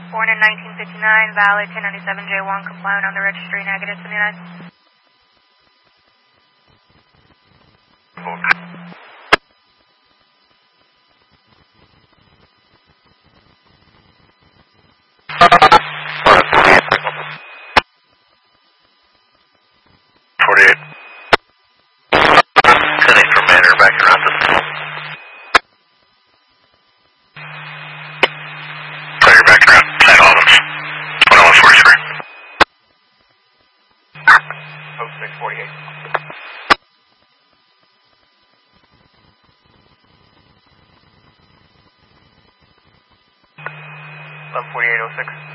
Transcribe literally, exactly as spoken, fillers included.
Born in nineteen fifty-nine, valid ten ninety-seven J one, compliant on the registry, negative seventy-nine. forty-eight. Sending from Manor back around this. Player back around, Saint Albans. one oh one forty-three. oh six forty-eight. eleven forty-eight oh six.